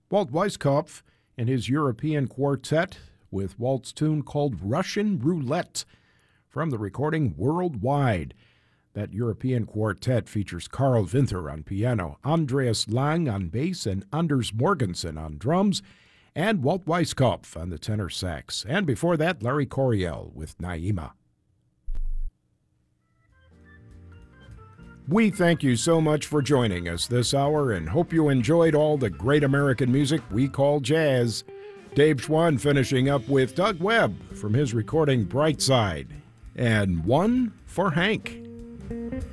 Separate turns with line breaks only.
Walt Weiskopf and his European Quartet with waltz tune called Russian Roulette from the recording Worldwide. That European quartet features Carl Winther on piano, Andreas Lang on bass, and Anders Morgensen on drums, and Walt Weiskopf on the tenor sax. And before that, Larry Coryell with Naima. We thank you so much for joining us this hour and hope you enjoyed all the great American music we call jazz. Dave Schwann finishing up with Doug Webb from his recording Brightside. And One for Hank.